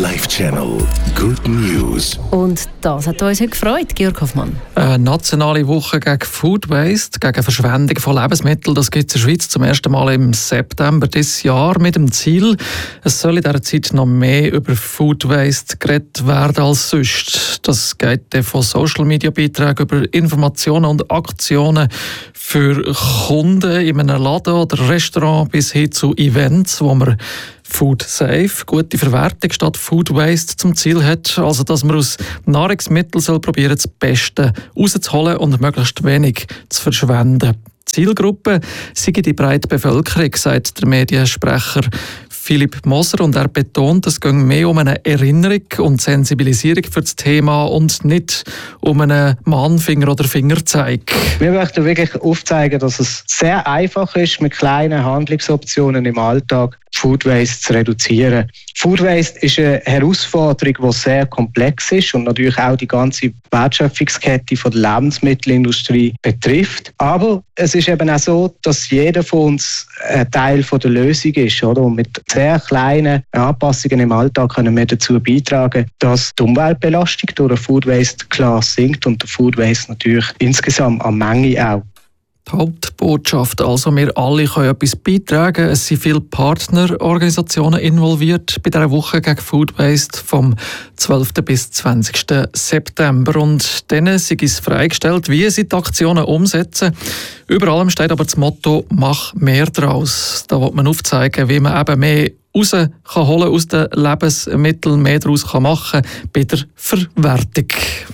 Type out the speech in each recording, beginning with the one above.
Live Channel Good News. Und das hat uns heute gefreut, Georg Hoffmann. Eine nationale Woche gegen Food Waste, gegen Verschwendung von Lebensmitteln, das gibt es in der Schweiz zum ersten Mal im September dieses Jahr mit dem Ziel, es soll in dieser Zeit noch mehr über Food Waste geredet werden als sonst. Das geht von Social-Media-Beiträgen über Informationen und Aktionen für Kunden in einem Laden oder Restaurant bis hin zu Events, wo man Food Safe, gute Verwertung statt Food Waste zum Ziel hat. Also, dass man aus Nahrungsmitteln probieren, das Beste rauszuholen und möglichst wenig zu verschwenden. Zielgruppe sei die breite Bevölkerung, sagt der Mediensprecher Philipp Moser, und er betont, es gehe mehr um eine Erinnerung und Sensibilisierung für das Thema und nicht um einen Mahnfinger oder Fingerzeig. Wir möchten wirklich aufzeigen, dass es sehr einfach ist, mit kleinen Handlungsoptionen im Alltag Food Waste zu reduzieren. Food Waste ist eine Herausforderung, die sehr komplex ist und natürlich auch die ganze Wertschöpfungskette von der Lebensmittelindustrie betrifft. Aber es ist eben auch so, dass jeder von uns ein Teil von der Lösung ist, oder? Und mit sehr kleinen Anpassungen im Alltag können wir dazu beitragen, dass die Umweltbelastung durch den Food Waste klar sinkt und der Food Waste natürlich insgesamt an Menge auch. Die Hauptbotschaft also, wir alle können etwas beitragen. Es sind viele Partnerorganisationen involviert bei dieser Woche gegen Food Waste vom 12. bis 20. September. Und denen sei es freigestellt, wie sie die Aktionen umsetzen. Über allem steht aber das Motto «Mach mehr draus». Da will man aufzeigen, wie man eben mehr rausholen kann aus den Lebensmitteln, mehr daraus machen kann bei der Verwertung.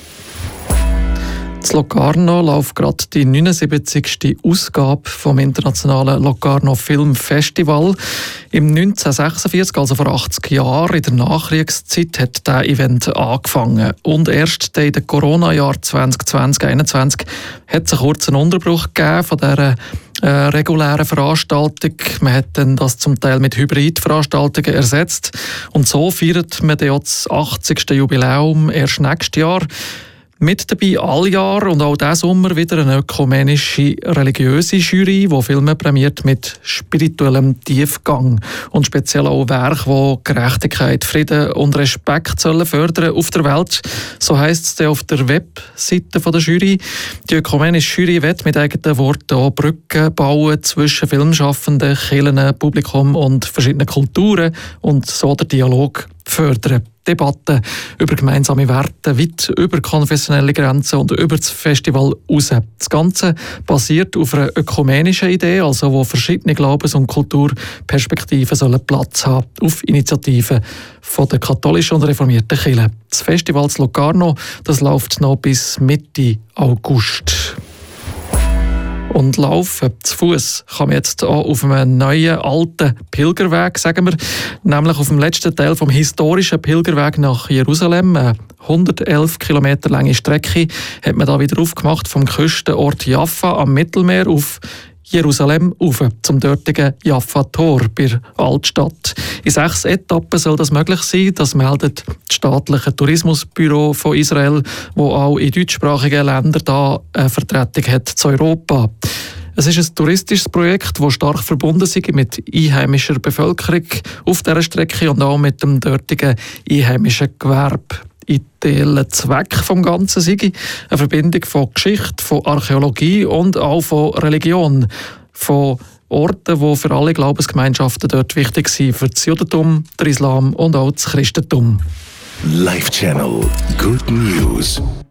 In Locarno läuft gerade die 79. Ausgabe vom internationalen Locarno Film Festival. Im 1946, also vor 80 Jahren, in der Nachkriegszeit, hat dieses Event angefangen. Und erst in den Corona-Jahren 2020-2021 hat es einen kurzen Unterbruch gegeben von dieser regulären Veranstaltung. Man hat dann das zum Teil mit Hybridveranstaltungen ersetzt. Und so feiert man dann das 80. Jubiläum erst nächstes Jahr. Mit dabei all Jahr und auch diesen Sommer wieder eine ökumenische religiöse Jury, die Filme prämiert mit spirituellem Tiefgang und speziell auch Werke, die Gerechtigkeit, Frieden und Respekt sollen fördern auf der Welt. So heisst es dann auf der Webseite der Jury. Die ökumenische Jury will mit eigenen Worten auch Brücken bauen zwischen Filmschaffenden, Kirchen, Publikum und verschiedenen Kulturen und so den Dialog fördern. Debatten über gemeinsame Werte, weit über konfessionelle Grenzen und über das Festival raus. Das Ganze basiert auf einer ökumenischen Idee, also wo verschiedene Glaubens- und Kulturperspektiven sollen Platz haben, auf Initiativen von der katholischen und reformierten Kirche. Das Festival in Locarno, das läuft noch bis Mitte August. Und laufen, zu Fuß, kann man jetzt auch auf einem neuen, alten Pilgerweg, sagen wir, nämlich auf dem letzten Teil vom historischen Pilgerweg nach Jerusalem. Eine 111 Kilometer lange Strecke hat man da wieder aufgemacht vom Küstenort Jaffa am Mittelmeer auf Jerusalem rauf, zum dortigen Jaffa-Tor bei der Altstadt. In 6 Etappen soll das möglich sein. Das meldet das staatliche Tourismusbüro von Israel, wo auch in deutschsprachigen Ländern da eine Vertretung hat zu Europa. Es ist ein touristisches Projekt, das stark verbunden ist mit einheimischer Bevölkerung auf dieser Strecke und auch mit dem dortigen einheimischen Gewerbe. Ideeller Zweck vom Ganzen sei eine Verbindung von Geschichte, von Archäologie und auch von Religion, von Orten, die für alle Glaubensgemeinschaften dort wichtig sind, für das Judentum, den Islam und auch das Christentum. Live Channel Good News.